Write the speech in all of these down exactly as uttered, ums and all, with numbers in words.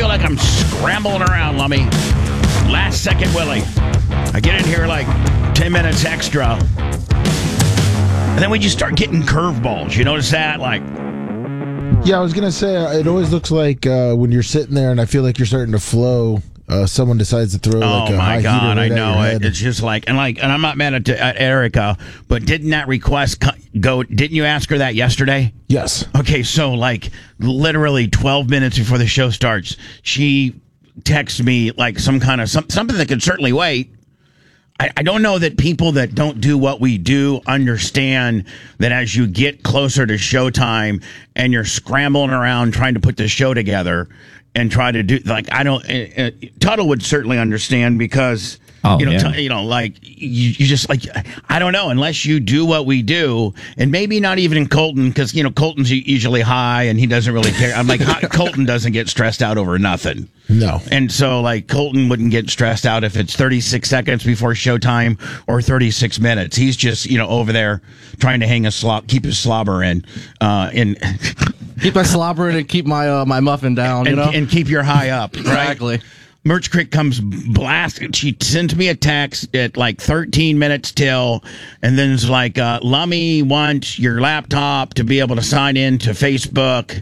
feel like I'm scrambling around, Lummy. Last second Willie. I get in here like ten minutes extra. And then we just start getting curveballs. You notice that? Like, yeah, I was going to say, uh, it always looks like uh, when you're sitting there and I feel like you're starting to flow, uh, someone decides to throw like oh a my high God, heater right I know at your it. head. It's just like, and like, and I'm not mad at, at Erica, but didn't that request co- go, didn't you ask her that yesterday? Yes. Okay, so like literally twelve minutes before the show starts, she texts me like some kind of, some, something that could certainly wait. I, I don't know that people that don't do what we do understand that as you get closer to showtime and you're scrambling around trying to put the show together and try to do, like, I don't, uh, uh, Tuttle would certainly understand because, oh, you know, yeah. t- you know, like, you, you just, like, I don't know, unless you do what we do, and maybe not even in Colton, because, you know, Colton's usually high and he doesn't really care. I'm like, Colton doesn't get stressed out over nothing. No. And so, like, Colton wouldn't get stressed out if it's thirty-six seconds before showtime or thirty-six minutes. He's just, you know, over there trying to hang a slop, keep his slobber in, uh, in keep my slobber in and keep my uh, my muffin down, you and, know, and keep your high up. Right? Exactly. Merch Creek comes blasting. She sends me a text at like thirteen minutes till, and then it's like, uh, Lummy wants your laptop to be able to sign in to Facebook.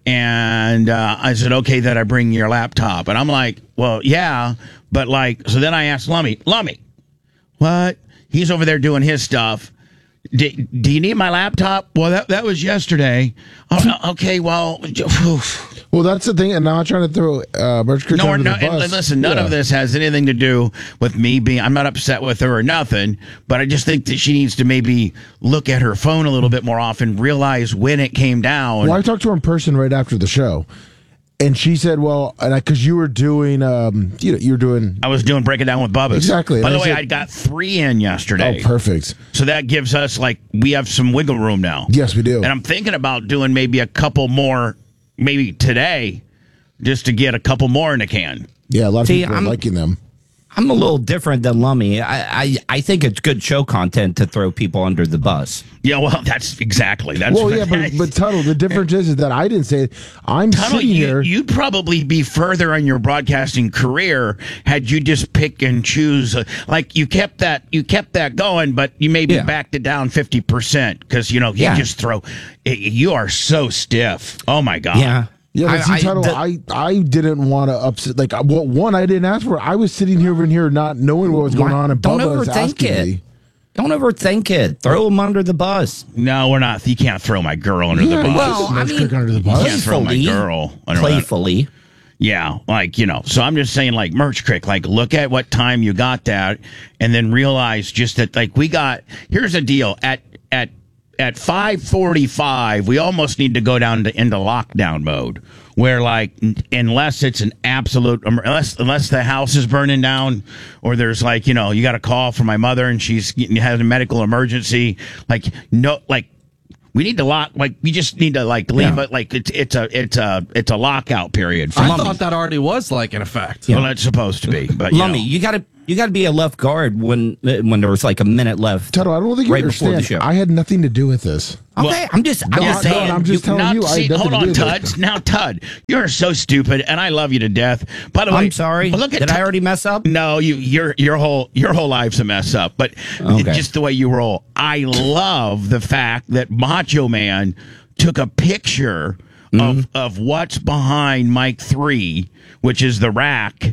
And uh, I said, okay, that I bring your laptop. And I'm like, well, yeah. But like, so then I asked Lummy, Lummy, what? He's over there doing his stuff. Do, do you need my laptop? Well, that that was yesterday. Oh, okay, well, oof. Well, that's the thing, and I'm not trying to throw uh, Merch Creek no, under no, the bus. and listen, none yeah. of this has anything to do with me being. I'm not upset with her or nothing, but I just think that she needs to maybe look at her phone a little bit more often, realize when it came down. Well, I talked to her in person right after the show, and she said, "Well, and because you were doing, um, you know, you were doing." I was doing Break It Down with Bubba. Exactly. By And the I way, said- I got three in yesterday. Oh, perfect. So that gives us like we have some wiggle room now. Yes, we do. And I'm thinking about doing maybe a couple more, maybe today, just to get a couple more in the can. Yeah, a lot of See, people I'm- are liking them. I'm a little different than Lummy. I, I I think it's good show content to throw people under the bus. Yeah, well, that's exactly that's. Well, yeah, but, but Tuttle, the difference is, is that I didn't say it. I'm Tuttle, sitting you, here. you'd probably be further in your broadcasting career had you just pick and choose. uh, Like you kept that, you kept that going, but you maybe Yeah. backed it down fifty percent because you know you Yeah. just throw. You are so stiff. Oh my god. Yeah. Yeah, but I- see, I- Tuttle, the- I, I didn't want to upset. Like, well, one, I didn't ask for it. I was sitting here over here not knowing what was going Why- on, and don't Bubba was overthink asking it. me. Don't overthink it. Throw them under the bus. No, we're not. You can't throw my girl under Yeah, the bus. Well, I Merch mean, Creek under the you bus. can't throw my playfully. girl under that. Playfully. Yeah, like, you know, so I'm just saying, like, Merch Crick, like, look at what time you got that, and then realize just that, like, we got, here's the deal, at, at, at five forty-five, we almost need to go down to, into lockdown mode, where, like, n- unless it's an absolute, um, unless, unless the house is burning down, or there's, like, you know, you got a call from my mother, and she's has a medical emergency, like, no, like, we need to lock, like, we just need to, like, leave Yeah. it, like, it's, it's a, it's a, it's a lockout period for I Lummy. thought that already was like in effect. Well, it's supposed to be, but you Lummy, know. you gotta you gotta be a left guard when when there was like a minute left. Tuttle, I don't think you right before the understand. show. I had nothing to do with this. Okay, Well, I'm just I'm No, just no, saying. I'm just telling Not- you, I see, had nothing hold to on, do with Tuds. Now, Tud, you're so stupid, and I love you to death. By the way, I'm sorry. Look at Did Tud- I already mess up? No, you, your your whole your whole life's a mess up. But Okay. just the way you roll, I love the fact that Macho Man took a picture Mm-hmm. of of what's behind Mike Three, which is the rack,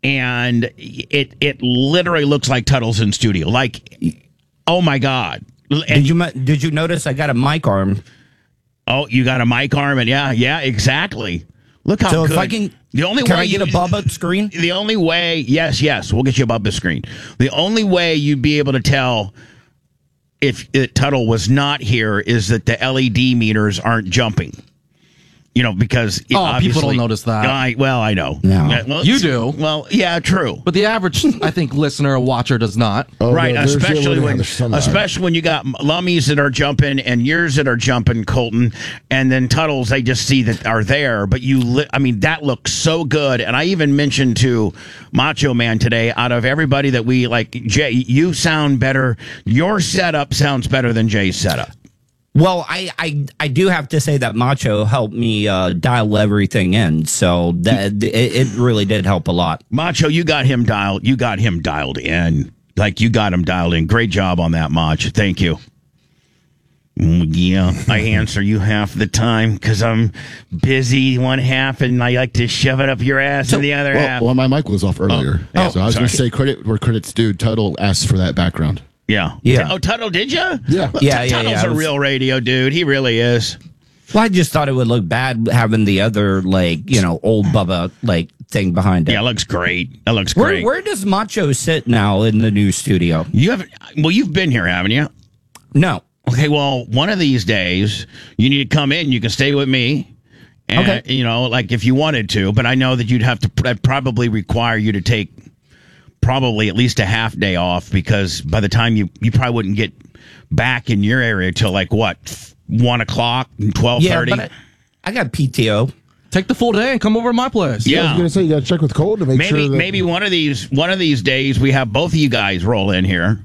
and it it literally looks like Tuttle's in studio. Like, oh my god! And- Did you mu- did you notice I got a mic arm? Oh, you got a mic arm, and yeah, yeah, exactly. Look how So good. if I can, the only can way I get you, a Bubba screen? The only way, yes, yes, we'll get you above the screen. The only way you'd be able to tell if it, Tuttle was not here is that the L E D meters aren't jumping. You know, because it, Oh, people obviously- don't notice that. I, well, I know. No. Yeah, well, You it's- do. Well, yeah, true. But the average, I think, listener or watcher does not. Oh, Right, no, there's- especially yeah, when, there's some- especially when you got Lummies that are jumping and yours that are jumping, Colton, and then Tuttles they just see that are there. But you, li- I mean, that looks so good. And I even mentioned to Macho Man today, out of everybody that we like, Jay, you sound better. Your setup sounds better than Jay's setup. Well, I, I I do have to say that Macho helped me uh, dial everything in, so that it, it really did help a lot. Macho, you got him dialed. You got him dialed in. Like you got him dialed in. Great job on that, Mach. Thank you. Mm, Yeah, I answer you half the time because I'm busy one half and I like to shove it up your ass in the other Well, half. well, my mic was off earlier. Oh, so I was sorry. going to say credit where credit's due. Tuttle asked for that background. Yeah. Yeah. Oh, Tuttle, did you? Yeah. Yeah, yeah, Tuttle's yeah. a real radio dude. He really is. Well, I just thought it would look bad having the other, like, you know, old Bubba, like, thing behind it. Yeah, it looks great. That looks Where, great. where does Macho sit now in the new studio? You haven't. Well, you've been here, haven't you? No. Okay. Well, one of these days you need to come in. You can stay with me. And, Okay. You know, like if you wanted to, but I know that you'd have to that'd probably require you to take probably at least a half day off because by the time you you probably wouldn't get back in your area till like what one o'clock and twelve Yeah, thirty. but I, I got P T O. Take the full day and come over to my place. I was Yeah. going to say you got to check with Colton to make Maybe sure that maybe one of these one of these days we have both of you guys roll in here.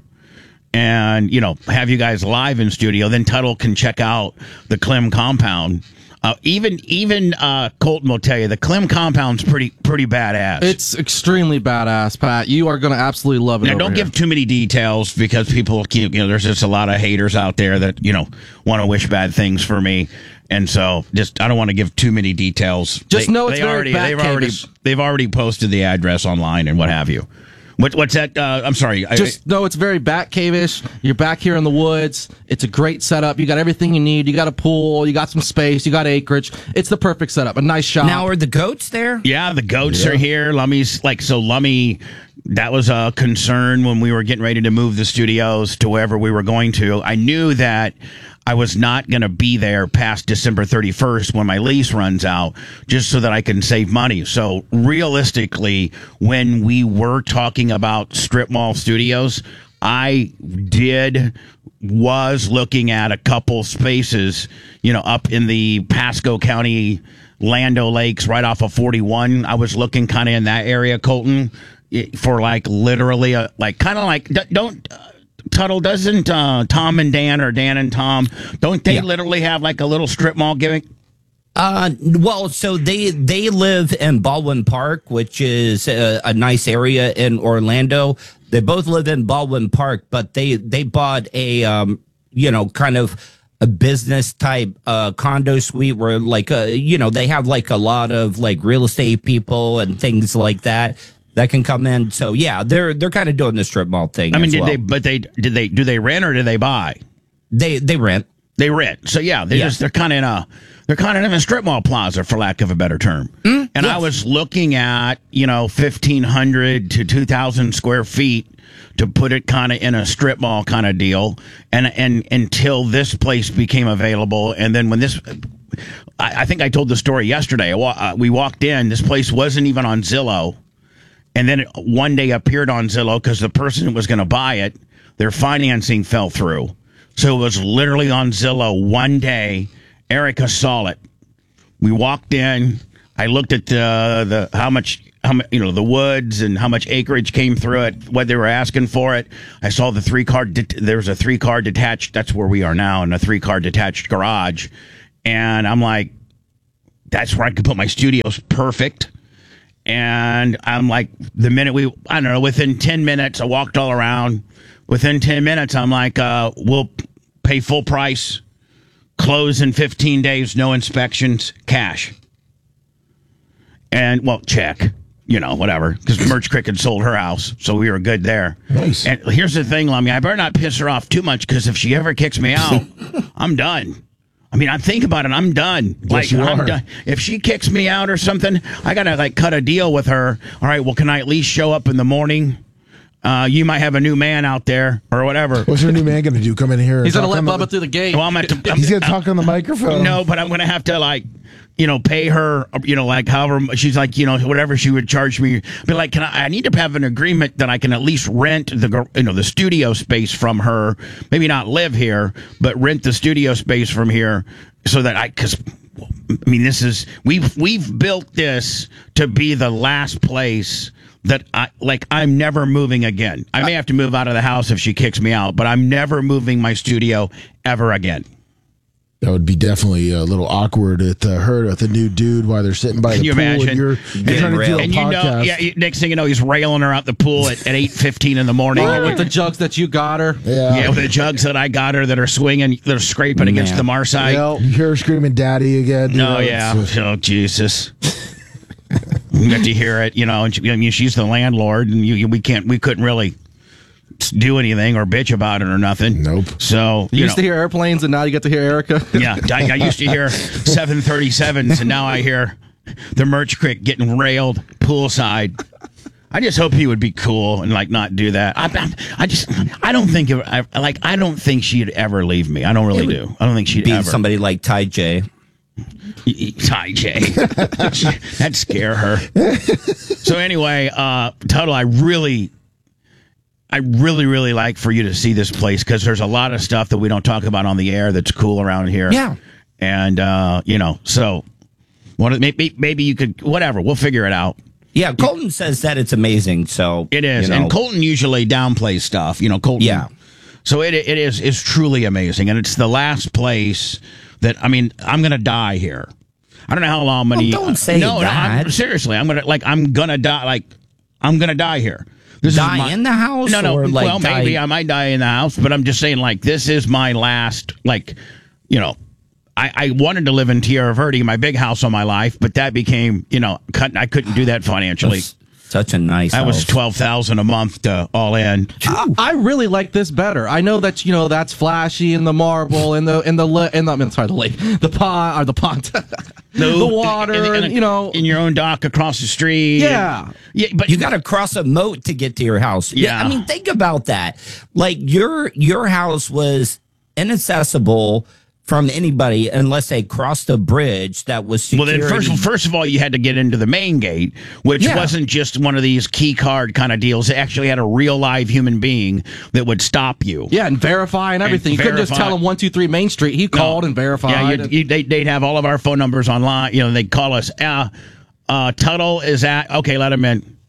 And, you know, have you guys live in studio. Then Tuttle can check out the Clem compound. Uh, even even uh, Colton will tell you the Clem compound's pretty pretty badass. It's extremely badass, Pat. You are going to absolutely love it. Now, over don't here. give too many details because people keep, you know, there's just a lot of haters out there that, you know, want to wish bad things for me. And so just, I don't want to give too many details. Just They- know it's they very already, they've already, Batcavish. they've already posted the address online and what have you. What, what's that? Uh, I'm sorry. I- Just know it's very Batcave-ish. You're back here in the woods. It's a great setup. You got everything you need. You got a pool. You got some space. You got acreage. It's the perfect setup. A nice shop. Now, are the goats there? Yeah, the goats are here. Lummy's like so. Lummy, that was a concern when we were getting ready to move the studios to wherever we were going to. I knew that I was not going to be there past December thirty-first when my lease runs out, just so that I can save money. So realistically, when we were talking about strip mall studios, I did was looking at a couple spaces, you know, up in the Pasco County, Lando Lakes, right off of forty-one. I was looking kind of in that area, Colton, i- for like literally a like kind of like d- don't. Uh, Tuttle, doesn't uh, Tom and Dan or Dan and Tom, don't they Yeah. literally have like a little strip mall gimmick? Uh, well, so they they live in Baldwin Park, which is a, a nice area in Orlando. They both live in Baldwin Park, but they they bought a um, you know, kind of a business type uh condo suite where like uh you know, they have like a lot of like real estate people and things like that that can come in. So yeah, they're they're kind of doing the strip mall thing. I mean, as did well. they? But they did they do they rent or do they buy? They they rent. They rent. So yeah, they Yeah. just they're kind of in a they're kind of in a strip mall plaza, for lack of a better term. and I yes. was looking at you know fifteen hundred to two thousand square feet to put it kind of in a strip mall kind of deal, and and until this place became available, and then when this. I, I think I told the story yesterday. I wa- uh, we walked in. This place wasn't even on Zillow. And then it one day appeared on Zillow because the person who was going to buy it, their financing fell through. So it was literally on Zillow one day. Erica saw it. We walked in. I looked at the the how much how mu- you know the woods and how much acreage came through it, what they were asking for it. I saw the three car. Det- there was a three car detached. That's where we are now, in a three car detached garage. And I'm like, that's where I could put my studios. Perfect. And I'm like, the minute we, I don't know, within ten minutes, I walked all around. Within ten minutes, I'm like, uh, we'll pay full price, close in fifteen days, no inspections, cash. And, well, check, you know, whatever, because Merch Crick had sold her house, so we were good there. Nice. And here's the thing, Lummy, I better not piss her off too much, because if she ever kicks me out, I'm done. I mean, I think about it. I'm done. Like, you I'm are. done. If she kicks me out or something, I gotta like cut a deal with her. All right. Well, can I at least show up in the morning? Uh, you might have a new man out there or whatever. What's your new man going to do? Come in here? and He's going to talk let on Bubba the, through the gate. Well, I'm at the, I'm, He's going to talk on the microphone. no, but I'm gonna have to like, you know, pay her. You know, like however mu- she's like, you know, whatever she would charge me. Be like, can I? I need to have an agreement that I can at least rent the gar- you know the studio space from her. Maybe not live here, but rent the studio space from here so that I because. I mean, this is we've we've built this to be the last place that I like. I'm never moving again. I may have to move out of the house if she kicks me out, but I'm never moving my studio ever again. That would be definitely a little awkward at the her with a new dude while they're sitting by Can the you pool imagine? and you're, you're trying to do a And you know, podcast. yeah. you- Next thing you know, he's railing her out the pool at, at eight fifteen in the morning. Oh, with the jugs that you got her. yeah. Yeah, with the jugs that I got her that are swinging, they're scraping against Man. the Marside. Yep. You hear her screaming "Daddy" again. you No, know, yeah. it's, uh, Oh, Jesus. You got to hear it, you know. And she, I mean, she's the landlord, and you, you, we can't, we couldn't really do anything or bitch about it or nothing. Nope. So You you used know, to hear airplanes, and now you get to hear Erica. yeah, I, I used to hear seven thirty-sevens, and now I hear the Merch Creek getting railed poolside. I just hope he would be cool and like not do that. I, I, I just, I don't think, it, I, like, I don't think she'd ever leave me. I don't really do. I don't think she'd Be ever. somebody like Ty J. Ty J. That'd scare her. So anyway, uh, Tuttle, I really, I really, really like for you to see this place because there's a lot of stuff that we don't talk about on the air that's cool around here. Yeah. And, uh, you know, so what, maybe, maybe you could, whatever, we'll figure it out. Yeah, Colton says that it's amazing. So It is. you know, And Colton usually downplays stuff, you know, Colton. Yeah. So it it is is truly amazing. And it's the last place that, I mean, I'm going to die here. I don't know how long many. Well, don't say no, that. No, I'm, seriously, I'm going to, like, I'm going to die. Like, I'm going to die here. This die is my, in the house. No, no. Or like well, die- maybe I might die in the house, but I'm just saying, like, this is my last, like, you know, I, I wanted to live in Tierra Verde, my big house all my life, but that became, you know, cut, I couldn't do that financially. That's such a nice. That was house. twelve thousand a month to all in. I, I really like this better. I know that you know that's flashy in the marble in the in the li- in the I'm sorry the lake, the pond or the pond, the water, in- in- in- and, you know. in your own dock across the street. Yeah. yeah, but You got to cross a moat to get to your house. Yeah. I mean, think about that. Like your your house was inaccessible from anybody unless they crossed a bridge that was well, security. then first, first of all, you had to get into the main gate, which Yeah. wasn't just one of these key card kind of deals. It actually had a real live human being that would stop you. Yeah, and verify and everything. you couldn't just verify. tell him one two three Main Street. He called and verified. Yeah, you'd, and- you, they, they'd have all of our phone numbers online. You know, they'd call us. Uh, uh, Tuttle is at. Okay, let him in.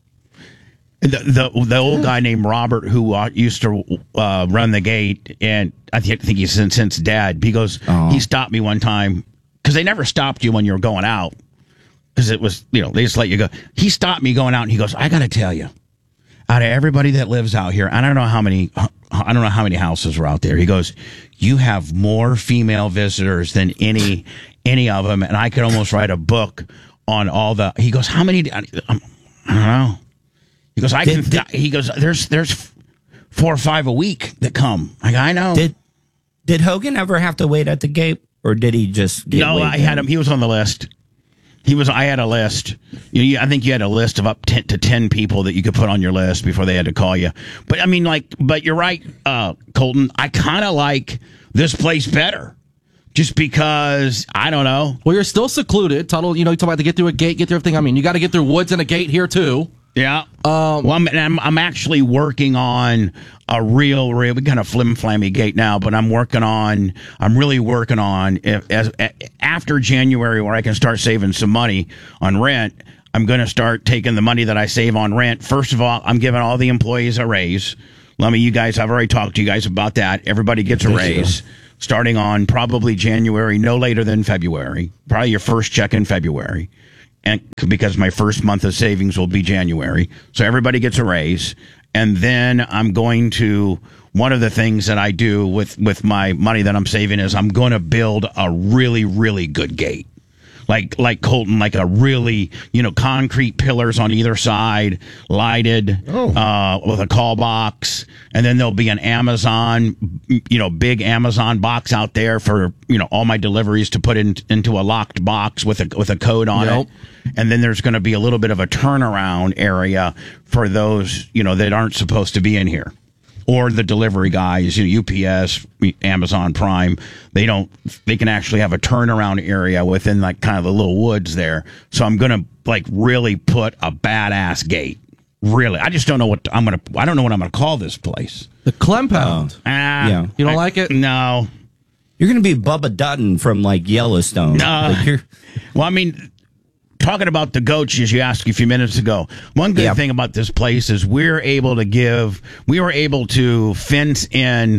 The, the the old guy named Robert who uh, used to uh, run the gate, and I think, think he's since, since dad. He goes, Oh. he stopped me one time because they never stopped you when you were going out because it was, you know, they just let you go. He stopped me going out, and he goes, I got to tell you, out of everybody that lives out here, I don't know how many, I don't know how many houses are out there. He goes, you have more female visitors than any any of them, and I could almost write a book on all the. He goes, how many? I don't know. He goes, I Did- can. did- he goes, there's there's four or five a week that come. Like, I know. Did did Hogan ever have to wait at the gate, or did he just? Get no, waved I had in? him. He was on the list. He was. I had a list. You, you, I think you had a list of up ten to ten people that you could put on your list before they had to call you. But I mean, like, but you're right, uh, Colton. I kind of like this place better, just because I don't know. well, you're still secluded. Tuttle, you know, you talk about to get through a gate, get through everything. I mean, you got to get through woods and a gate here too. Yeah. Um, well, I'm, and I'm I'm actually working on a real, real we kind of flim flammy gate now, but I'm working on. I'm really working on if, as a, after January, where I can start saving some money on rent. I'm going to start taking the money that I save on rent. First of all, I'm giving all the employees a raise. Let me, you guys. I've already talked to you guys about that. Everybody gets a raise. Starting on probably January, no later than February. Probably your first check in February. And because my first month of savings will be January. So everybody gets a raise. And then I'm going to, one of the things that I do with, with my money that I'm saving is I'm going to build a really, really good gate. Like, like Colton, like a really, you know, concrete pillars on either side, lighted, Oh. uh, with a call box. And then there'll be an Amazon, you know, big Amazon box out there for, you know, all my deliveries to put in, into a locked box with a, with a code on Yep. it. And then there's going to be a little bit of a turnaround area for those, you know, that aren't supposed to be in here. Or the delivery guys, you know, U P S, Amazon Prime, they don't, they can actually have a turnaround area within like kind of the little woods there. So I'm going to like really put a badass gate. Really. I just don't know what I'm going to, I don't know what I'm going to call this place. The Clempound. Ah, Yeah. You don't I- like it? No. You're going to be Bubba Dutton from like Yellowstone. Uh, Like, you're- Well, I mean, talking about the goats, as you asked a few minutes ago, one good Yeah. thing about this place is we're able to give, we were able to fence in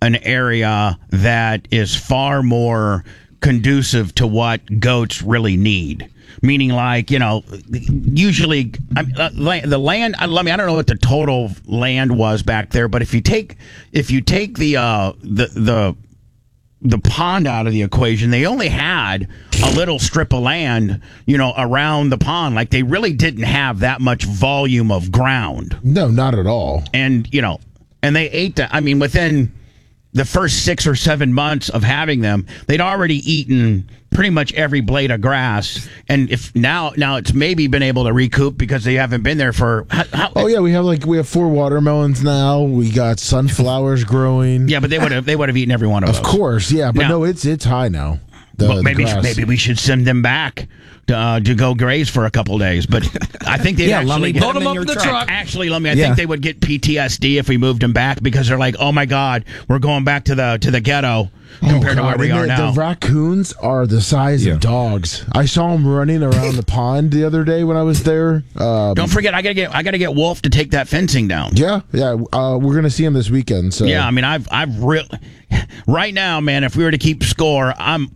an area that is far more conducive to what goats really need. Meaning, like, you know, usually I mean, uh, la- the land. I, I mean, I don't know what the total land was back there, but if you take if you take the uh, the the the pond out of the equation, they only had a little strip of land, you know, around the pond. Like, they really didn't have that much volume of ground. No, not at all. And, you know, and they ate that. I mean, within the first six or seven months of having them, they'd already eaten pretty much every blade of grass. And if now, now it's maybe been able to recoup because they haven't been there for. How, how, Oh yeah, we have like we have four watermelons now. We got sunflowers growing. yeah, but they would have they would have eaten every one of, Of those. course, yeah, but Now- no, it's it's high now. The, Well, the maybe grass. maybe we should send them back to, uh, to go graze for a couple days. But I think they'd Yeah, let actually me get, put 'em in your truck. Actually, let me. I Yeah. think they would get P T S D if we moved them back because they're like, oh my God, we're going back to the to the ghetto compared Oh, to where God, we and are the, now. The raccoons are the size Yeah. of dogs. I saw them running around the pond the other day when I was there. Um, Don't forget, I gotta get I gotta get Wolf to take that fencing down. yeah, yeah, uh, we're gonna see him this weekend. So Yeah, I mean, I've I've really right now, man. If we were to keep score, I'm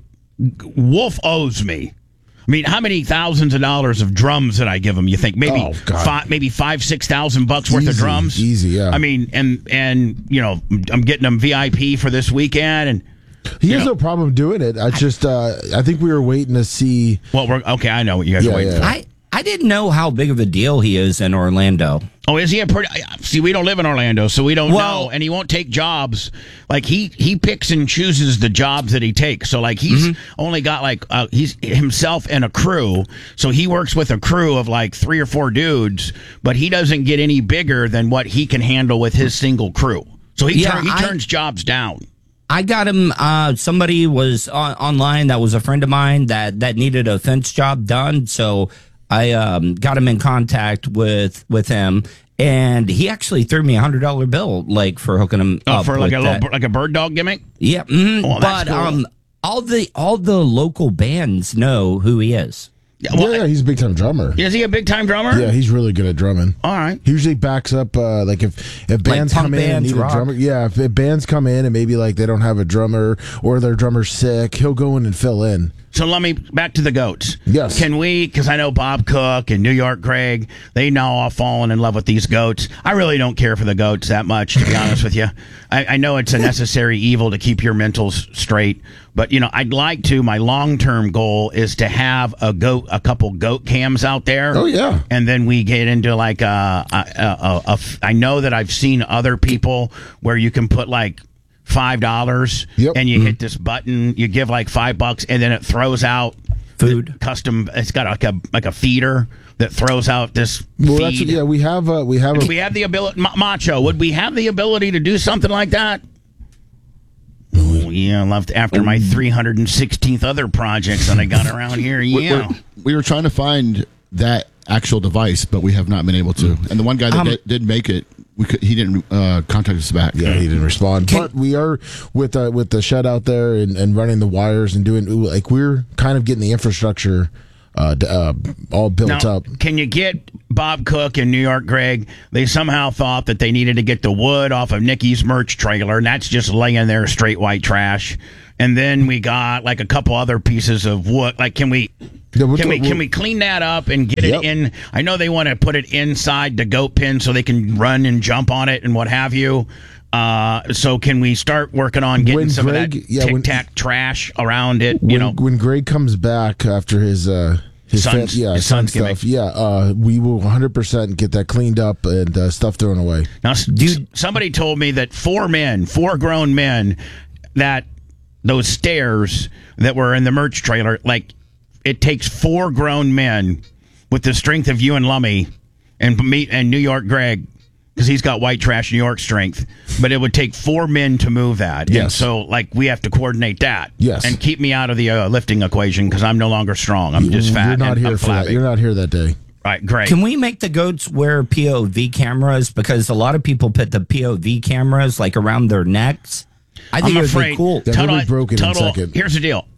Wolf owes me. I mean, how many thousands of dollars of drums did I give him? You think maybe Oh, God. five, maybe five, six thousand bucks worth of Easy, drums? easy, yeah. I mean, and and you know, I'm getting them V I P for this weekend, and he you has know. no problem doing it. I just, uh, I think we were waiting to see. well, we're okay. I know what you guys Yeah, are waiting yeah. for. I, I didn't know how big of a deal he is in Orlando. Oh, is he a pretty? See, we don't live in Orlando, so we don't Well- know. And he won't take jobs. Like he he picks and chooses the jobs that he takes. So like he's only got like uh, he's himself and a crew. So he works with a crew of like three or four dudes, but he doesn't get any bigger than what he can handle with his single crew. So he Yeah, turn, he I- turns jobs down. I got him. Uh, somebody was on, online that was a friend of mine that, that needed a fence job done. So I um, got him in contact with with him, and he actually threw me a hundred dollar bill like for hooking him Oh, up for like with a that. little like a bird dog gimmick. Yeah, mhm. Oh, that's but cool. um, all the all the local bands know who he is. Yeah, well, yeah, yeah, he's a big time drummer. is he a big time drummer? Yeah, he's really good at drumming. All right. He usually backs up, uh, like if if bands punk come in and bands, need rock. a drummer. Yeah, if, if bands come in and maybe like they don't have a drummer or their drummer's sick, he'll go in and fill in. So let me back to the goats. Yes. Can we? Because I know Bob Cook and New York Greg, they now all fallen in love with these goats. I really don't care for the goats that much, to be honest with you. I, I know it's a necessary evil to keep your mentals straight, but you know, I'd like to. My long term goal is to have a goat, a couple goat cams out there. Oh, yeah. And then we get into like a, a, a, a, a. I know that I've seen other people where you can put like five dollars Yep. and you hit this button, you give like five bucks, and then it throws out Food. custom. It's got like a like a feeder that throws out this Well, that's feed. yeah. We have uh, we have If a we have the ability, Macho, would we have the ability to do something like that? Oh, yeah, left after my three hundred sixteenth other projects that I got around here. We- Yeah. we're- we were trying to find that actual device, but we have not been able to. And the one guy that Um, did, did make it, we could, he didn't uh, contact us back. Yeah, he didn't respond. But we are with uh, with the shed out there and, and running the wires and doing like we're kind of getting the infrastructure uh, d- uh, all built Now, up. can you get Bob Cook and New York Greg? They somehow thought that they needed to get the wood off of Nikki's merch trailer, and that's just laying there straight white trash. And then we got like a couple other pieces of wood. Like, can we? Yeah, we'll Can do- we we'll- can we clean that up and get Yep. it in? I know they want to put it inside the goat pen so they can run and jump on it and what have you. Uh, so can we start working on getting When some Greg- of that yeah, tic when- tac trash around it? When, You know, when Greg comes back after his uh, his Son's- fa- yeah his son son's gimmick. stuff, yeah, uh, we will one hundred percent get that cleaned up and uh, stuff thrown away. now, s- Dude. somebody told me that four men, four grown men, that those stairs that were in the merch trailer, like it takes four grown men with the strength of you and Lummy and me and New York Greg, because he's got white trash New York strength, but it would take four men to move that. And Yes. so like we have to coordinate that. Yes. And keep me out of the uh, lifting equation because I'm no longer strong. I'm just fat. You're not and here I'm for that. flabby. You're not here that day. Right, great. Can we make the goats wear P O V cameras? Because a lot of people put the P O V cameras like around their necks. I think I'm it would afraid. be cool. That Total, would be broken in a total, second. Here's the deal.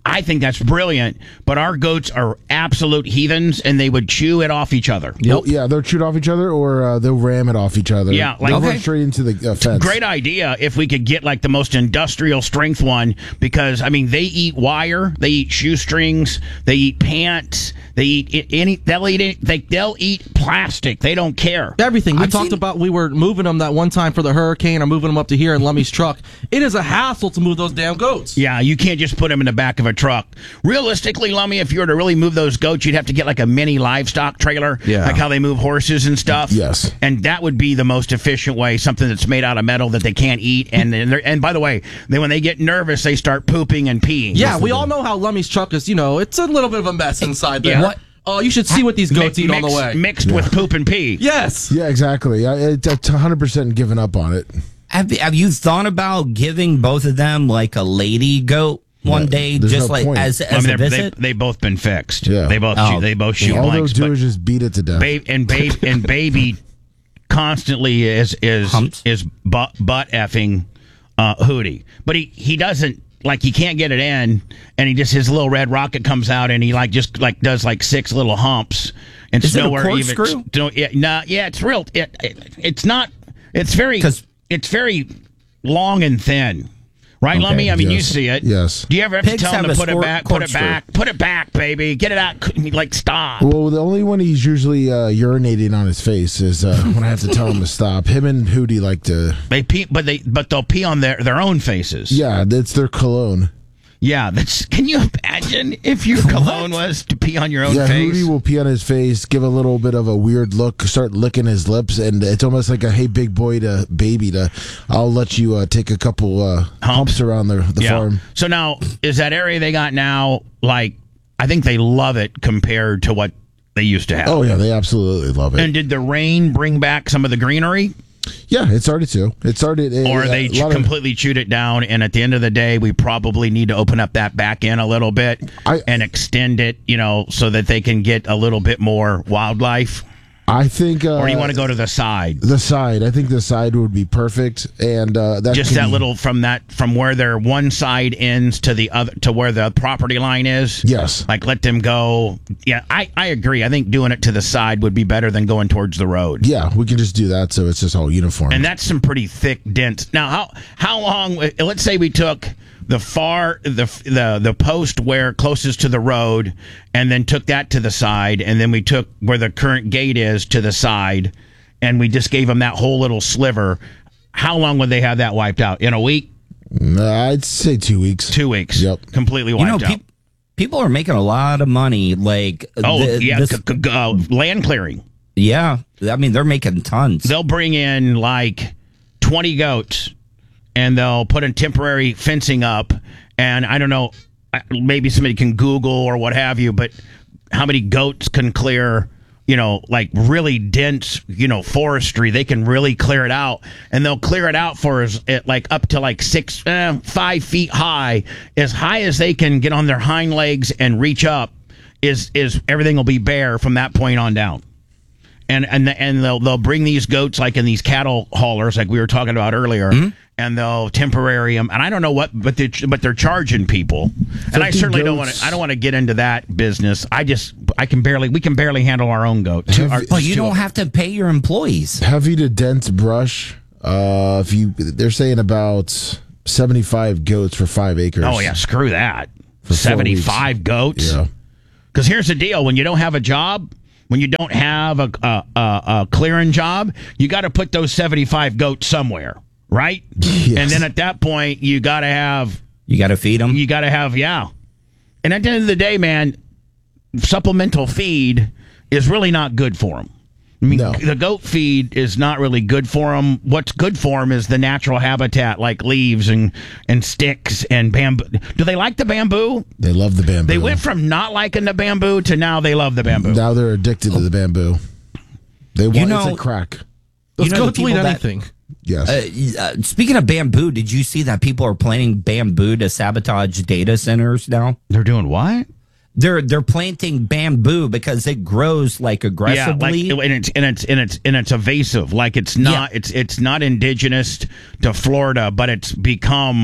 I think that's brilliant, but our goats are absolute heathens, and they would chew it off each other. Well, yeah, they'll shoot off each other, or uh, they'll ram it off each other. Yeah, like- they'll Okay. run straight into the uh, fence. Great idea if we could get like the most industrial strength one, because I mean they eat wire, they eat shoestrings, they eat pants, they eat i- any they'll eat it, they they'll eat plastic. They don't care. Everything. We I've talked seen- about we were moving them that one time for the hurricane or moving them up to here in Lummy's truck. It is a hassle to move those damn goats. Yeah, you can't just put them in the back of a truck. Realistically, Lummy, if you were to really move those goats, you'd have to get like a mini livestock trailer, Yeah. like how they move horses and stuff. Yes. And that would be the most efficient way, something that's made out of metal that they can't eat. And and, they're- and by the way, they, when they get nervous, they start pooping and peeing. Yeah, we all know how Lummy's truck is, you know, it's a little bit of a mess inside there. Yeah. What- Oh, you should see what these goats Mi- eat on the mixed- way. Mixed with poop and pee. Yes. Yeah, exactly. I, it's it's one hundred percent given up on it. Have, have you thought about giving both of them like a lady goat one Yeah, day, there's just no like point. as, I as mean, a they're- visit? they they both been fixed. Yeah. They both Oh. they both shoot All they'll blanks. do But is just beat it to death. babe and babe and baby constantly is is Humps. is butt butt effing uh, Hootie, but he he doesn't. Like he can't get it in, and he just his little red rocket comes out, and he like just like does like six little humps, and Is it a nowhere even. corkscrew? No, yeah, nah, yeah, it's real. It, it it's not. It's very. 'Cause- It's very long and thin, right, Okay, Lummy? I mean, you yes, see it. yes. Do you ever have to Pigs tell him have to a put it scor- back? Put it corkscrew. back. Put it back, baby. Get it out. Like stop. Well, the only one he's usually uh, urinating on his face is uh, when I have to tell him to stop. Him and Hootie like to. They pee, but they but they'll pee on their their own faces. Yeah, that's their cologne. Yeah, that's. Can you imagine if your cologne was to pee on your own Yeah, face? Hootie will pee on his face, give a little bit of a weird look, start licking his lips, and it's almost like a "Hey, big boy" to baby to. I'll let you uh, take a couple uh, humps around the the yeah. farm. So now, is that area they got now like? I think they love it compared to what they used to have. Oh yeah, they absolutely love it. And did the rain bring back some of the greenery, Yeah, it started to. It started. uh, or a they lot of- completely chewed it down? And at the end of the day, we probably need to open up that back end a little bit I- and extend it, you know, so that they can get a little bit more wildlife. I think. Uh, Or you want to go to the side? the side? I think the side would be perfect, and uh, that Just can that be- little from that from where their one side ends to the other to where the property line is. Yes. Like let them go. Yeah, I, I agree. I think doing it to the side would be better than going towards the road. Yeah, we can just do that, so it's just all uniform. And that's some pretty thick, dense. Now, how how long? Let's say we took the far the the the post where closest to the road, and then took that to the side, and then we took where the current gate is to the side, and we just gave them that whole little sliver. How long would they have that wiped out? In a week? Uh, I'd say two weeks. Two weeks? Yep. Completely You wiped know, out. peop people are making a lot of money. Like, Oh th- yeah, this- c- c- uh, land clearing. yeah. I mean, they're making tons. They'll bring in like twenty goats, and they'll put a temporary fencing up. And I don't know, I- maybe somebody can Google or what have you, but how many goats can clear? You know, like really dense, you know, forestry. They can really clear it out, and they'll clear it out for as it like up to like six, eh, five feet high, as high as they can get on their hind legs and reach up. Is is everything will be bare from that point on down. And and and they'll they'll bring these goats like in these cattle haulers like we were talking about earlier, Mm-hmm. and they'll temporary them. And I don't know what, but they but they're charging people. And I fifty certainly don't want goats. to. I don't want to get into that business. I just I can barely we can barely handle our own goat. Two, Have our, you- Well, you two don't of them. have to pay your employees. Heavy to dense brush. Uh, if you, they're saying about seventy-five goats for five acres. Oh yeah, screw that. four Seventy-five goats. Yeah. Because here's the deal: when you don't have a job, when you don't have a a, a, a clearing job, you got to put those seventy-five goats somewhere, right? Yes. And then at that point, you got to have You got to feed them. you got to have yeah. And at the end of the day, man, supplemental feed is really not good for them. I mean, No. the goat feed is not really good for them. What's good for them is the natural habitat, like leaves and, and sticks and bamboo. Do they like the bamboo? They love the bamboo. They went from not liking the bamboo to now they love the bamboo. Now they're addicted to the bamboo. They want know- it's a crack. Those You know the goats will eat people that- anything. Yes. Uh, uh, speaking of bamboo, did you see that people are planting bamboo to sabotage data centers now? They're doing what? They're they're planting bamboo because it grows like Yeah, aggressively. like and it's and it's and it's and it's evasive. Like it's not it's it's not indigenous to Florida, but it's become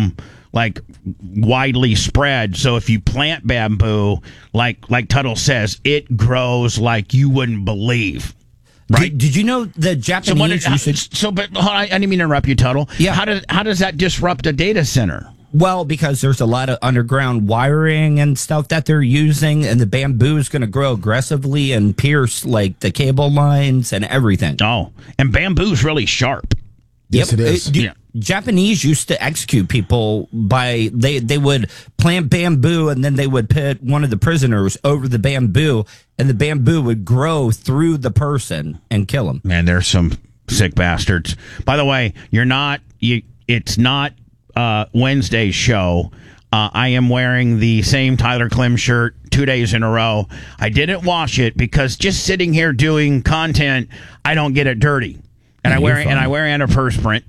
like widely spread. So if you plant bamboo, like like Tuttle says, it grows like you wouldn't believe. Right? Did, did you know the Japanese? So, what did, used to- so but hold on, I didn't mean to interrupt you, Tuttle. Yeah. How does how does that disrupt a data center? Well, because there's a lot of underground wiring and stuff that they're using, and the bamboo is going to grow aggressively and pierce like the cable lines and everything. Oh, and bamboo's really sharp. Yes, it is. d- Yeah. Japanese used to execute people by they they would plant bamboo and then they would put one of the prisoners over the bamboo, and the bamboo would grow through the person and kill him. Man, there's some sick bastards. By the way, you're not you. It's not uh, Wednesday's show. Uh, I am wearing the same Tyler Klim shirt two days in a row. I didn't wash it because just sitting here doing content, I don't get it dirty, and I wear and I wear antiperspirant.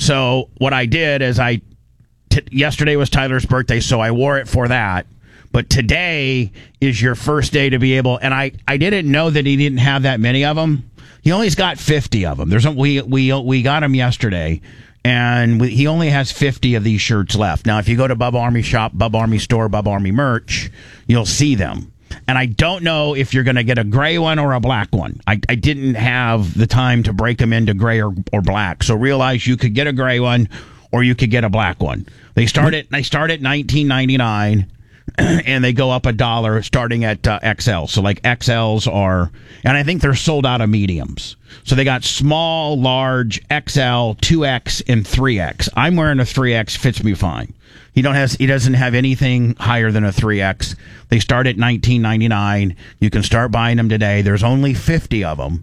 So what I did is I t- yesterday was Tyler's birthday, so I wore it for that. But today is your first day to be able, and I, I didn't know that he didn't have that many of them. He only's got fifty of them. There's a, we we we got him yesterday, and we, he only has fifty of these shirts left. Now, if you go to Bub Army Shop, Bub Army Store, Bub Army Merch, you'll see them. And I don't know if you're going to get a gray one or a black one. I, I didn't have the time to break them into gray or, or black. So realize you could get a gray one or you could get a black one. They start at, they start at nineteen ninety-nine and they go up a dollar starting at uh, X L. So like X Ls are, and I think they're sold out of mediums. So they got small, large, X L, two X, and three X. I'm wearing a three X, fits me fine. He don't has he doesn't have anything higher than a three X. They start at nineteen ninety-nine. You can start buying them today. There's only fifty of them,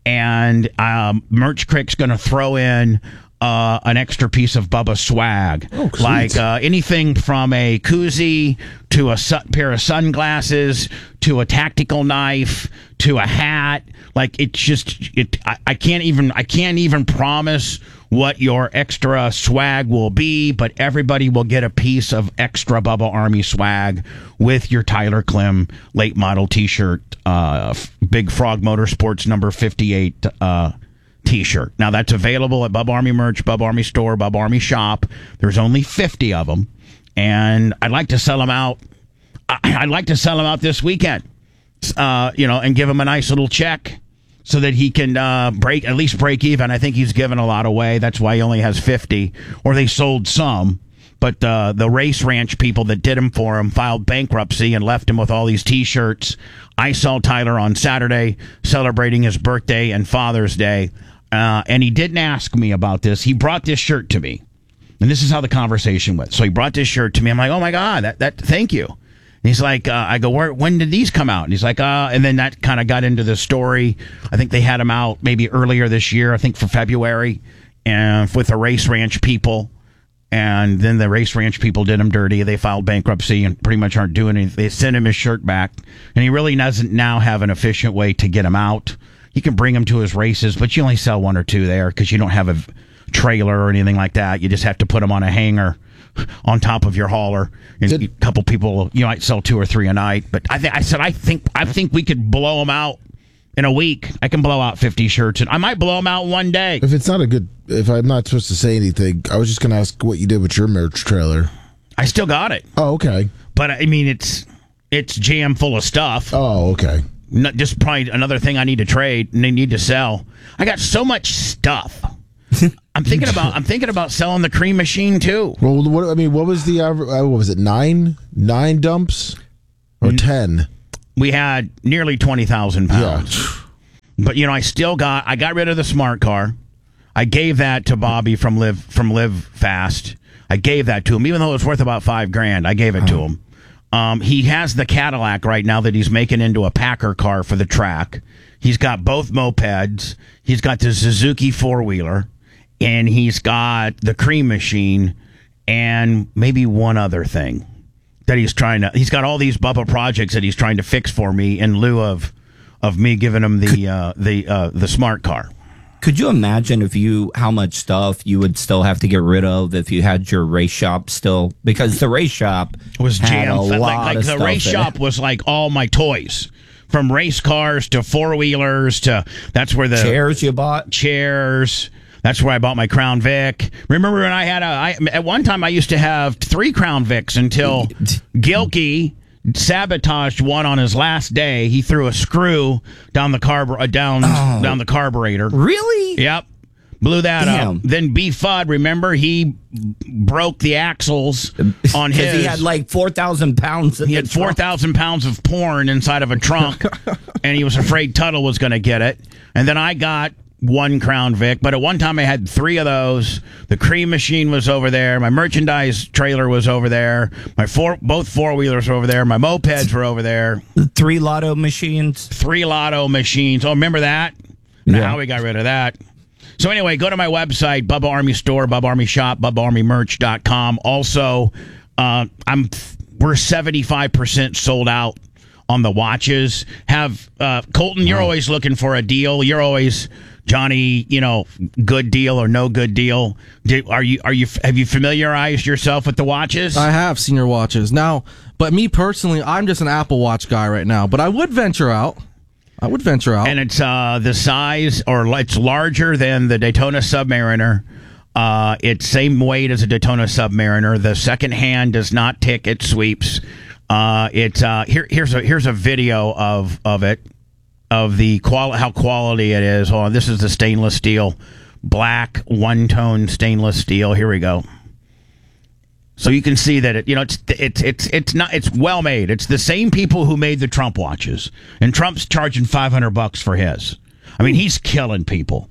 and um, Merch Crick's going to throw in uh, an extra piece of Bubba swag, Oh, sweet. like uh, anything from a koozie to a su- pair of sunglasses to a tactical knife to a hat. Like it's just it. I, I can't even I can't even promise what your extra swag will be, but everybody will get a piece of extra Bubba Army swag with your Tyler Klim late model T-shirt, uh, f- Big Frog Motorsports number fifty-eight uh, T-shirt. Now that's available at Bub Army Merch, Bub Army Store, Bub Army Shop. There's only fifty of them, and I'd like to sell them out. I- I'd like to sell them out this weekend, uh, you know, and give him a nice little check, so that he can uh, break at least break even. I think he's given a lot away. That's why he only has fifty, or they sold some. But uh, the Race Ranch people that did him for him filed bankruptcy and left him with all these T-shirts. I saw Tyler on Saturday celebrating his birthday and Father's Day, uh, and he didn't ask me about this. He brought this shirt to me, and this is how the conversation went. So he brought this shirt to me. I'm like, oh my god, that that thank you. He's like, uh, I go, where, when did these come out? And he's like, uh, and then that kind of got into the story. I think they had them out maybe earlier this year, I think for February, and with the Race Ranch people. And then the Race Ranch people did him dirty. They filed bankruptcy and pretty much aren't doing anything. They sent him his shirt back. And he really doesn't now have an efficient way to get him out. You can bring him to his races, but you only sell one or two there because you don't have a trailer or anything like that. You just have to put them on a hanger on top of your hauler, and Did- a couple people, you might sell two or three a night. But I think I said I think I think we could blow them out in a week. I can blow out fifty shirts, and I might blow them out one day. If it's not a good, if I'm not supposed to say anything, I was just going to ask what you did with your merch trailer. I still got it, Oh, okay. but I mean it's it's jam full of stuff. Oh, okay. Not, just probably another thing I need to trade and they need to sell. I got so much stuff. I'm thinking about I'm thinking about selling the cream machine too. Well, what I mean, what was the aver- uh, what was it? Nine, nine dumps, or ten? We had nearly twenty thousand pounds. Yeah. But you know, I still got I got rid of the smart car. I gave that to Bobby from Live from Live Fast. I gave that to him, even though it was worth about five grand. I gave it to him. Um, he has the Cadillac right now that he's making into a Packer car for the track. He's got both mopeds. He's got the Suzuki four wheeler, and he's got the cream machine, and maybe one other thing that he's trying to. He's got all these Bubba projects that he's trying to fix for me in lieu of of me giving him the uh, the uh, the smart car. Could you imagine if you how much stuff you would still have to get rid of if you had your race shop still? Because the race shop Was had jam a like, lot like of the stuff race in shop it. was like all my toys, from race cars to four wheelers to that's where the Chairs you bought. chairs. That's where I bought my Crown Vic. Remember when I had a, I, at one time I used to have three Crown Vics until Gilkey sabotaged one on his last day. He threw a screw down the carb, uh, down, Oh. down the carburetor. Really? Yep. Blew that Damn. up. Then B Fudd, remember, he broke the axles on his. Because he had like four thousand pounds. He had four thousand pounds of porn inside of a trunk, and he was afraid Tuttle was going to get it. And then I got one Crown Vic, but at one time I had three of those. The cream machine was over there. My merchandise trailer was over there. My four, both four-wheelers were over there. My mopeds were over there. Three lotto machines. Three lotto machines. Oh, remember that? Now Yeah. we got rid of that. So anyway, go to my website, Bubba Army Store, Bubba Army Shop, Bubba Army Merch dot com. Also, uh, I'm we're seventy-five percent sold out on the watches. Have uh, Colton, you're always looking for a deal. You're always Johnny, you know, good deal or no good deal. Did, are you are you have you familiarized yourself with the watches? I have senior watches now, but me personally, I'm just an Apple Watch guy right now. But I would venture out. I would venture out. And it's uh, the size, or it's larger than the Daytona Submariner. Uh, it's same weight as a Daytona Submariner. The second hand does not tick; it sweeps. Uh, it's uh, here. Here's a here's a video of of it, of the qual how quality it is. Hold on, this is the stainless steel, black one tone stainless steel. Here we go. So you can see that it, you know, it's it's it's it's not it's well made. It's the same people who made the Trump watches, and Trump's charging five hundred bucks for his. I mean, he's killing people.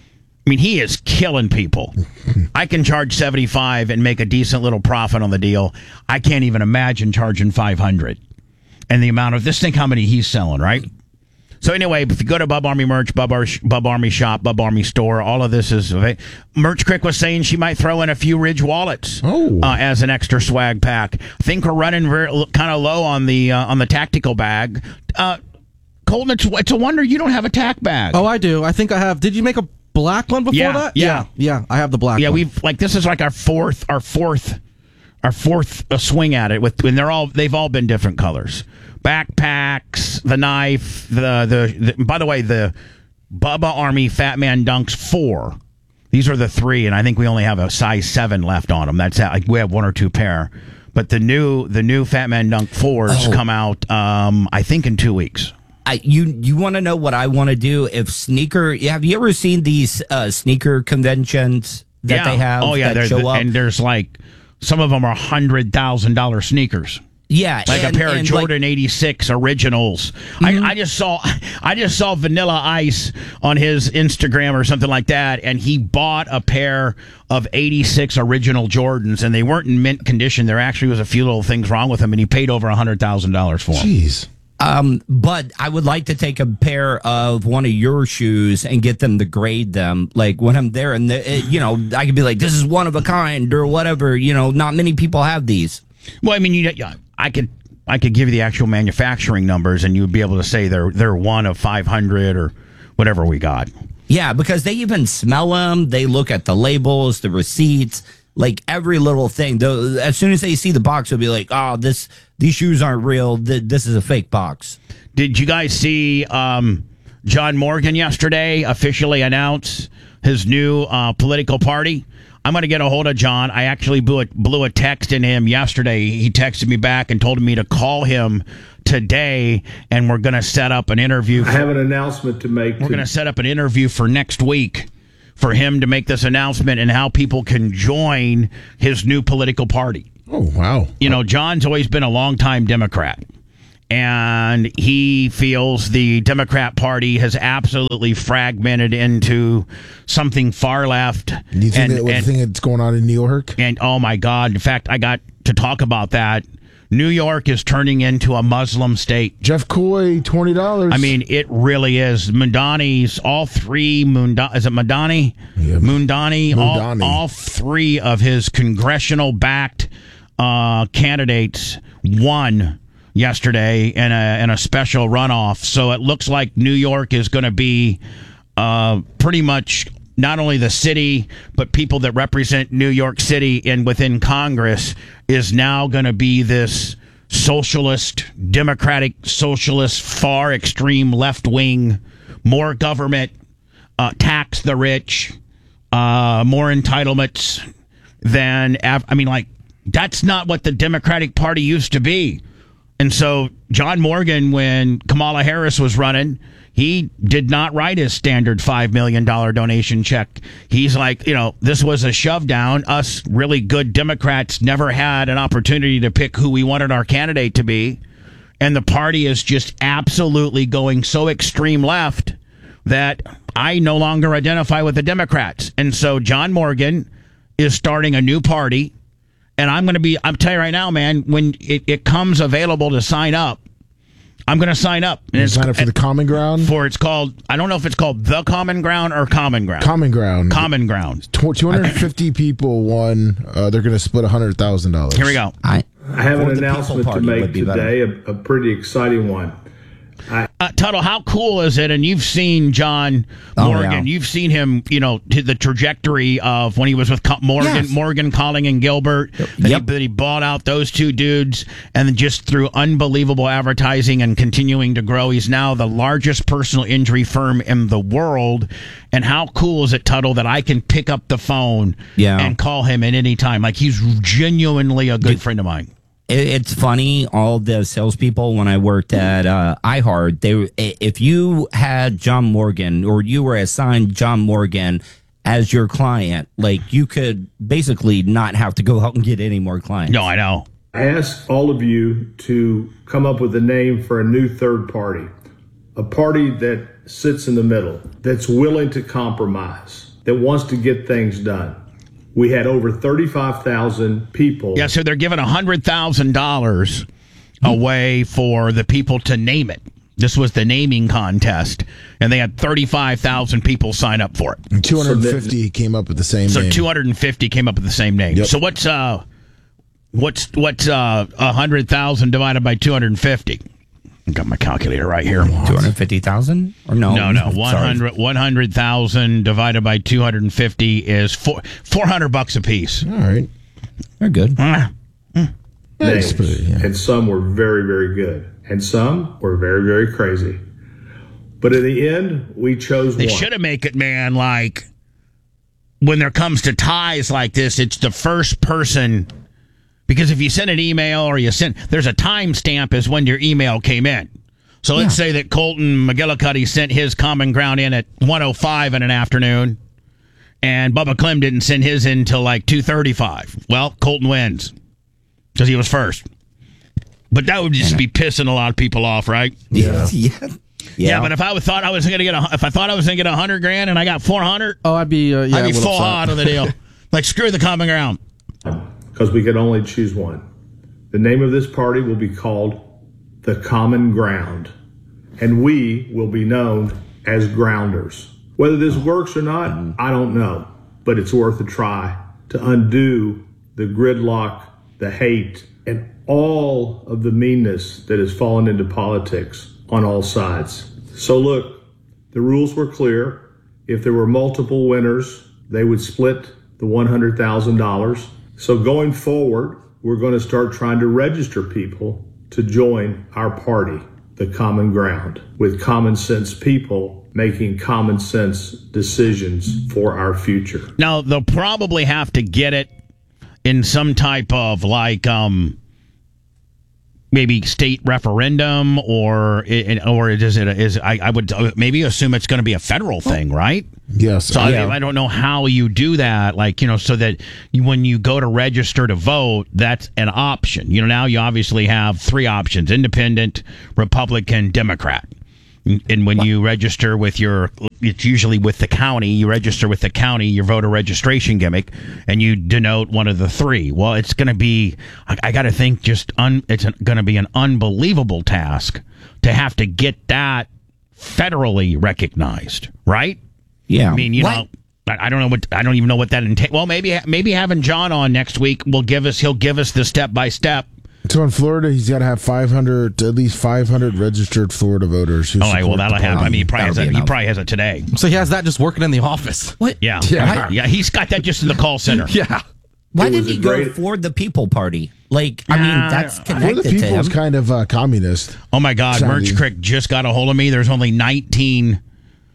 I mean, he is killing people. I can charge seventy five and make a decent little profit on the deal. I can't even imagine charging five hundred. And the amount of this thing, how many he's selling, right? So anyway, if you go to Bub Army Merch, Bub, Ar- Bub Army Shop, Bub Army Store, all of this is... Merch Crick was saying she might throw in a few Ridge wallets Oh. uh, as an extra swag pack. I think we're running kind of low on the uh, on the tactical bag. Uh, Colton, it's, it's a wonder you don't have a tack bag. oh, I do. I think I have. Did you make a black one before Yeah, that? yeah. yeah, yeah. I have the black. yeah, one. we've like this is like our fourth, our fourth, our fourth uh, swing at it. With and they're all they've all been different colors. Backpacks, the knife, the, the the. By the way, the Bubba Army Fat Man Dunks four. These are the three, and I think we only have a size seven left on them. That's like we have one or two pair. But the new the new Fat Man Dunk fours Oh. come out, um, I think, in two weeks. I, you you want to know what I want to do? If sneaker, have you ever seen these uh, sneaker conventions that yeah. they have? Oh yeah, that they're- show up? and there's like some of them are hundred thousand dollar sneakers. Yeah, Like and- a pair of and, like, Jordan eighty-six originals. Mhm. I, I just saw I just saw Vanilla Ice on his Instagram or something like that, and he bought a pair of eighty-six original Jordans, and they weren't in mint condition. There actually was a few little things wrong with them, and he paid over one hundred thousand dollars for them. Jeez. Um, but I would like to take a pair of one of your shoes and get them to grade them. Like when I'm there, and the, it, you know, I could be like, "This is one of a kind" or whatever. You know, not many people have these. Well, I mean, you, yeah, I could I could give you the actual manufacturing numbers, and you would be able to say they're they're one of five hundred or whatever we got. Yeah, because they even smell them. They look at the labels, the receipts, like every little thing. Though, as soon as they see the box, they'll be like, "Oh, this these shoes aren't real. Th- This is a fake box." Did you guys see um, John Morgan yesterday officially announce his new uh, political party? I'm going to get a hold of John. I actually blew a, blew a text in him yesterday. He texted me back and told me to call him today, and we're going to set up an interview. I have an announcement to make. We're going to set up an interview for next week for him to make this announcement and how people can join his new political party. Oh, wow. You know, John's always been a longtime Democrat, and he feels the Democrat Party has absolutely fragmented into something far left. Do you think and, that what and, thing that's going on in New York? and oh my God! In fact, I got to talk about that. New York is turning into a Muslim state. Jeff Coy, twenty dollars. I mean, it really is. Mundani's, all three, Munda, is it Mundani? Yeah. Mundani, all, Mundani. all three of his congressional-backed uh, candidates won yesterday in a, in a special runoff. So it looks like New York is going to be uh, pretty much not only the city, but people that represent New York City and within Congress is now going to be this socialist, democratic, socialist, far extreme left wing, more government, uh, tax the rich, uh, more entitlements than, av- I mean, like, that's not what the Democratic Party used to be. And so John Morgan, when Kamala Harris was running, he did not write his standard five million dollars donation check. He's like, you know, this was a shove down. Us really good Democrats never had an opportunity to pick who we wanted our candidate to be. And the party is just absolutely going so extreme left that I no longer identify with the Democrats. And so John Morgan is starting a new party. And I'm going to be, I'm telling you right now, man, when it, it comes available to sign up, I'm going to sign up. And sign up for the Common Ground? For it's called, I don't know if it's called The Common Ground or Common Ground. Common Ground. Common Ground. two hundred fifty people won. Uh, they're going to split one hundred thousand dollars. Here we go. I, I have an For the announcement People to Party would make be better. today, a, a pretty exciting one. Uh, Tuttle, how cool is it? And you've seen John Oh, Morgan. yeah. You've seen him, you know, to the trajectory of when he was with Co- Morgan, Yes. Morgan, Colling, and Gilbert. That, Yep. he, that he bought out those two dudes, and then just through unbelievable advertising and continuing to grow, he's now the largest personal injury firm in the world. And how cool is it, Tuttle, that I can pick up the phone Yeah. and call him at any time? Like, he's genuinely a good friend of mine. It- It's funny. All the salespeople when I worked at uh, iHeart, they if you had John Morgan or you were assigned John Morgan as your client, like you could basically not have to go out and get any more clients. No, I know. I ask all of you to come up with a name for a new third party, a party that sits in the middle, that's willing to compromise, that wants to get things done. We had over thirty-five thousand people. Yeah, so they're giving one hundred thousand dollars away for the people to name it. This was the naming contest, and they had thirty-five thousand people sign up for it. And two hundred fifty came up with the same So name. two hundred fifty came up with the same name. Yep. So what's uh what's what's uh one hundred thousand divided by two hundred fifty? I got my calculator right here. two hundred fifty thousand or no? No, no, Sorry. one hundred one hundred thousand divided by two hundred fifty is four, four hundred bucks a piece. All right. They're good. Ah. names, pretty, yeah. and some were very, very good, and some were very, very crazy. But in the end, we chose They one. should have make it, man, like when there comes to ties like this, it's the first person, because if you send an email or you send, there's a timestamp as when your email came in. So let's say that Colton McGillicuddy sent his Common Ground in at one oh five in an afternoon, and Bubba Clem didn't send his in until like two thirty-five. Well, Colton wins because he was first. But that would just be pissing a lot of people off, right? Yeah. yeah. Yeah, but if I would thought I was going to get a, if I thought I was going to get a hundred grand and I got four hundred, Oh, I'd be uh, yeah, I'd be a little full upset. hot on the deal. Like, screw the Common Ground. because we could only choose one. The name of this party will be called the Common Ground, and we will be known as Grounders. Whether this works or not, I don't know, but it's worth a try to undo the gridlock, the hate, and all of the meanness that has fallen into politics on all sides. So look, the rules were clear. If there were multiple winners, they would split the one hundred thousand dollars. So going forward, we're going to start trying to register people to join our party, the Common Ground, with common sense people making common sense decisions for our future. Now, they'll probably have to get it in some type of like um maybe state referendum, or or is it is I, I would maybe assume it's going to be a federal thing, right? Yes. So I- I, I don't know how you do that, like, you know, so that you, when you go to register to vote, that's an option. You know, now you obviously have three options: independent, Republican, Democrat. And when you register with your, it's usually with the county, you register with the county, your voter registration gimmick, and you denote one of the three. Well, it's going to be, I, I got to think, just, un, it's going to be an unbelievable task to have to get that federally recognized, right? Yeah. I mean, you What? know, I I don't know what, I don't even know what that entails. Well, maybe, maybe having John on next week will give us, he'll give us the step by step. So in Florida, he's got to have five hundred, at least five hundred registered Florida voters. Who Oh, well, support that'll the happen. I party. mean, he probably, has That'll it, be he enough. probably has it today. So he has that just working in the office. What? Yeah. Yeah. Yeah. He's got that just in the call center. Yeah. Why It did was he a go great- for the People Party? Like, I Nah, mean, that's For connected the to people him. is kind of uh, communist. Oh my God, Sounding- Merch Crick just got a hold of me. There's only nineteen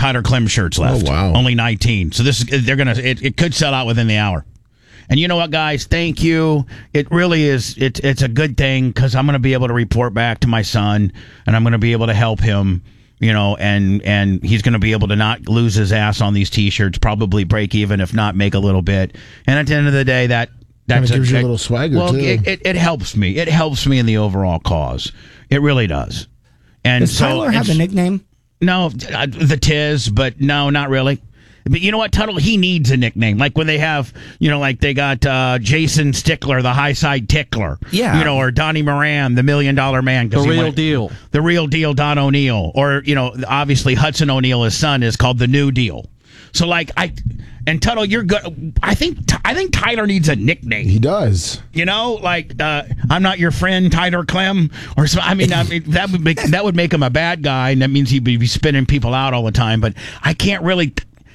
Tyler Clem shirts left. Oh, wow. Only nineteen. So this is they're gonna. It, it could sell out within the hour. And you know what, guys? Thank you. It really is. It's it's a good thing because I'm going to be able to report back to my son, and I'm going to be able to help him. You know, and and he's going to be able to not lose his ass on these T-shirts. Probably break even, if not make a little bit. And at the end of the day, that Kind that's of gives you a it- little swagger, Well, too. it, it it helps me. It helps me in the overall cause. It really does. And Does so Tyler have a it's- nickname? No, uh, the Tiz, but no, not really. But you know what, Tuttle? He needs a nickname. Like when they have, you know, like they got uh, Jason Stickler, the high side tickler. Yeah. You know, or Donnie Moran, the million dollar man. 'cause The he real went- deal. The real deal, Don O'Neill. Or, you know, obviously Hudson O'Neill, his son, is called the New Deal. So, like, I. And Tuttle, you're good. I think I think Tyler needs a nickname. He does. You know, like uh, I'm not your friend, Tyler Clem, or so. I mean, I mean that would make that would make him a bad guy, and that means he'd be spinning people out all the time. But I can't really.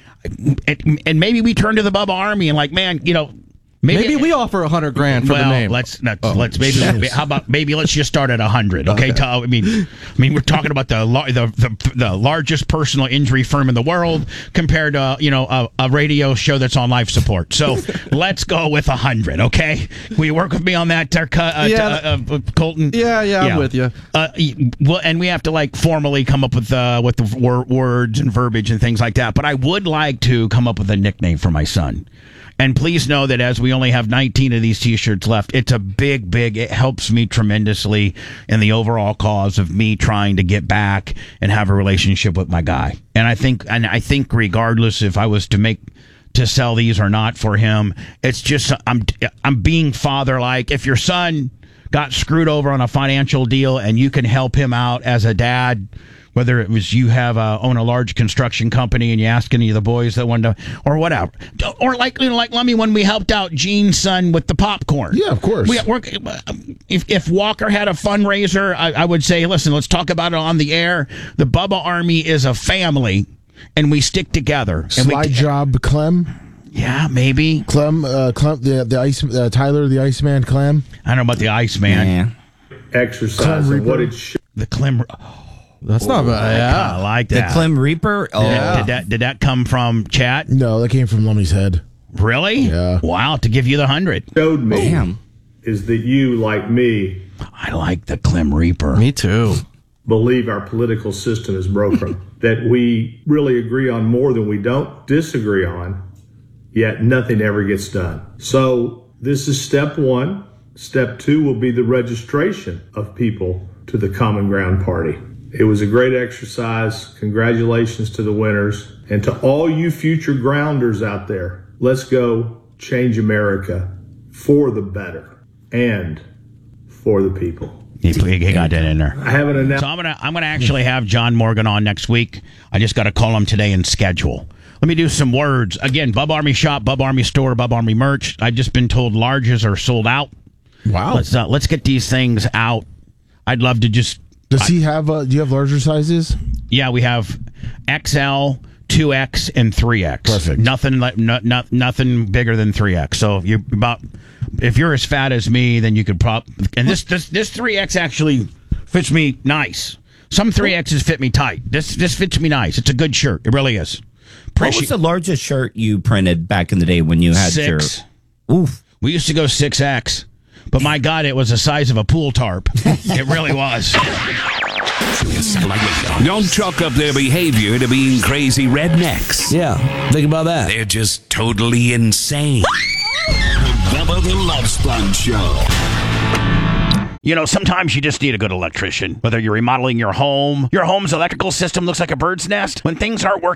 And, and maybe we turn to the Bubba Army and like, man, you know, maybe, Maybe we offer a hundred grand for well, the name. let's let's, let's maybe how about maybe let's just start at a hundred. Okay, Okay. Tal- I mean, I mean we're talking about the, lar- the the the largest personal injury firm in the world compared to you know a, a radio show that's on life support. So let's go with a hundred. Okay, will you work with me on that, uh, uh, Yeah. uh, uh, Colton? Yeah, yeah, I'm with you. Uh, y- well, and we have to like formally come up with uh, with the wor- words and verbiage and things like that. But I would like to come up with a nickname for my son. And please know that as we only have nineteen of these T-shirts left, it's a big, big. It helps me tremendously in the overall cause of me trying to get back and have a relationship with my guy. And I think, and I think, regardless if I was to make to sell these or not for him, it's just I'm I'm being father-like. If your son got screwed over on a financial deal and you can help him out as a dad. Whether it was you have uh, own a large construction company and you ask any of the boys that wanted to, or whatever, or like you know, like Lummy when we helped out Gene's son with the popcorn. Yeah, of course. We, we're, if if Walker had a fundraiser, I, I would say, listen, let's talk about it on the air. The Bubba Army is a family, and we stick together. And Slide we, job Clem. yeah, maybe. Clem, uh, Clem, the the ice, uh, Tyler, the Iceman Clem. I don't know about the Iceman, Yeah. Exercise Clem and what Reaper. it should. the Clem. That's not bad. I Yeah. like The that. Clem Reaper? Oh, Did, did that did that come from chat? No, that came from Lummy's head. Really? Yeah. Wow, to give you the hundred. showed me damn. is that you, like me, I like the Clem Reaper. Me too. believe our political system is broken, that we really agree on more than we don't disagree on, yet nothing ever gets done. So this is step one. Step two will be the registration of people to the Common Ground Party. It was a great exercise. Congratulations to the winners. And to all you future grounders out there, let's go change America for the better and for the people. He, he got that in there. I haven't announced. So I'm gonna I'm gonna actually have John Morgan on next week. I just got to call him today and schedule. Let me do some words again. Bub Army Shop, Bub Army Store, Bub Army Merch. I've just been told larges are sold out. Wow. Let's uh, let's get these things out. I'd love to just. Does he have? Uh, do you have larger sizes? Yeah, we have X L, two X, and three X. Perfect. Nothing like no, no, nothing bigger than three X. So if you're about if you're as fat as me, then you could prop. And this this this three X actually fits me nice. Some three X's fit me tight. This this fits me nice. It's a good shirt. It really is. What was the largest shirt you printed back in the day when you had Six. your? Oof. We used to go six X. But my God, it was the size of a pool tarp. It really was. Don't chalk up their behavior to being crazy rednecks. Yeah, think about that. They're just totally insane. Bubba the Love Sponge Show. You know, sometimes you just need a good electrician. Whether you're remodeling your home, your home's electrical system looks like a bird's nest. When things aren't working